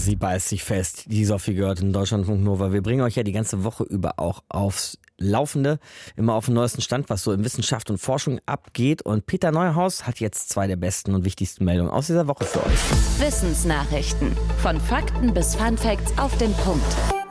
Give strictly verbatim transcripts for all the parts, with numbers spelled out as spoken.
Sie beißt sich fest. Die Sophie gehört in Deutschlandfunk Nova. Wir bringen euch ja die ganze Woche über auch aufs Laufende, immer auf den neuesten Stand, was so in Wissenschaft und Forschung abgeht. Und Peter Neuhaus hat jetzt zwei der besten und wichtigsten Meldungen aus dieser Woche für euch. Wissensnachrichten. Von Fakten bis Funfacts auf den Punkt.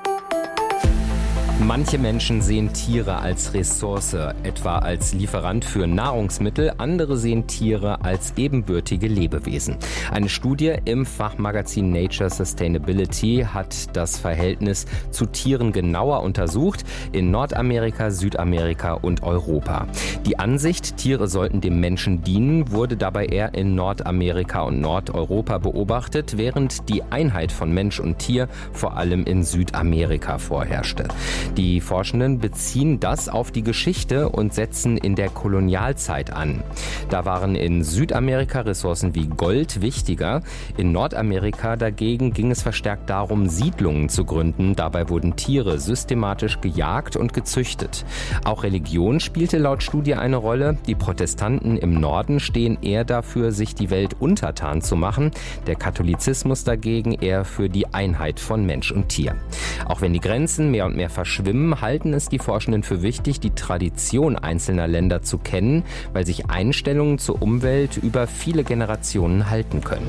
Manche Menschen sehen Tiere als Ressource, etwa als Lieferant für Nahrungsmittel. Andere sehen Tiere als ebenbürtige Lebewesen. Eine Studie im Fachmagazin Nature Sustainability hat das Verhältnis zu Tieren genauer untersucht in Nordamerika, Südamerika und Europa. Die Ansicht, Tiere sollten dem Menschen dienen, wurde dabei eher in Nordamerika und Nordeuropa beobachtet, während die Einheit von Mensch und Tier vor allem in Südamerika vorherrschte. Die Forschenden beziehen das auf die Geschichte und setzen in der Kolonialzeit an. Da waren in Südamerika Ressourcen wie Gold wichtiger. In Nordamerika dagegen ging es verstärkt darum, Siedlungen zu gründen. Dabei wurden Tiere systematisch gejagt und gezüchtet. Auch Religion spielte laut Studie eine Rolle. Die Protestanten im Norden stehen eher dafür, sich die Welt untertan zu machen. Der Katholizismus dagegen eher für die Einheit von Mensch und Tier. Auch wenn die Grenzen mehr und mehr verschwimmen, halten es die Forschenden für wichtig, die Tradition einzelner Länder zu kennen, weil sich Einstellungen zur Umwelt über viele Generationen halten können.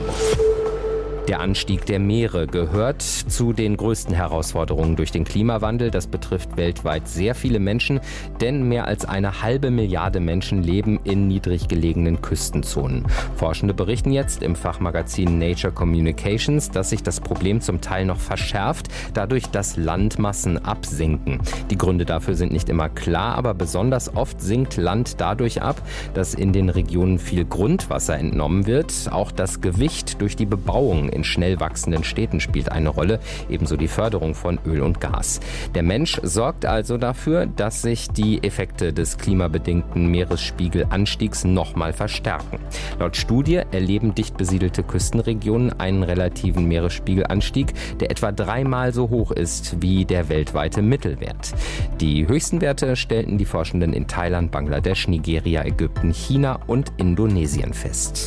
Der Anstieg der Meere gehört zu den größten Herausforderungen durch den Klimawandel. Das betrifft weltweit sehr viele Menschen, denn mehr als eine halbe Milliarde Menschen leben in niedrig gelegenen Küstenzonen. Forschende berichten jetzt im Fachmagazin Nature Communications, dass sich das Problem zum Teil noch verschärft, dadurch, dass Landmassen absinken. Die Gründe dafür sind nicht immer klar, aber besonders oft sinkt Land dadurch ab, dass in den Regionen viel Grundwasser entnommen wird. Auch das Gewicht durch die Bebauung in schnell wachsenden Städten spielt eine Rolle, ebenso die Förderung von Öl und Gas. Der Mensch sorgt also dafür, dass sich die Effekte des klimabedingten Meeresspiegelanstiegs nochmal verstärken. Laut Studie erleben dicht besiedelte Küstenregionen einen relativen Meeresspiegelanstieg, der etwa dreimal so hoch ist wie der weltweite Mittelwert. Die höchsten Werte stellten die Forschenden in Thailand, Bangladesch, Nigeria, Ägypten, China und Indonesien fest.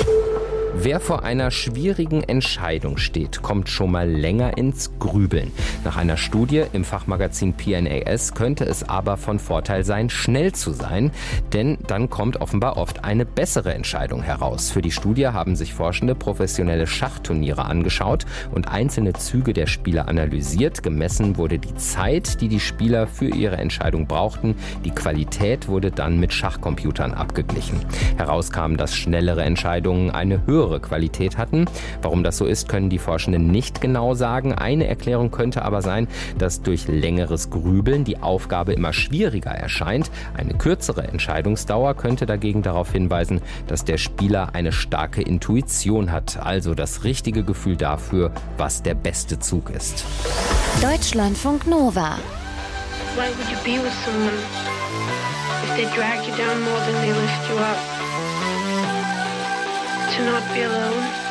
Wer vor einer schwierigen Entscheidung steht, kommt schon mal länger ins Grübeln. Nach einer Studie im Fachmagazin P N A S könnte es aber von Vorteil sein, schnell zu sein, denn dann kommt offenbar oft eine bessere Entscheidung heraus. Für die Studie haben sich Forschende professionelle Schachturniere angeschaut und einzelne Züge der Spieler analysiert. Gemessen wurde die Zeit, die die Spieler für ihre Entscheidung brauchten. Die Qualität wurde dann mit Schachcomputern abgeglichen. Heraus kam, dass schnellere Entscheidungen eine höhere Qualität hatten. Warum das so ist, können die Forschenden nicht genau sagen. Eine Erklärung könnte aber sein, dass durch längeres Grübeln die Aufgabe immer schwieriger erscheint. Eine kürzere Entscheidungsdauer könnte dagegen darauf hinweisen, dass der Spieler eine starke Intuition hat, also das richtige Gefühl dafür, was der beste Zug ist. Deutschlandfunk Nova. Why would you be with someone if they drag you down more than they lift you up? To not be alone.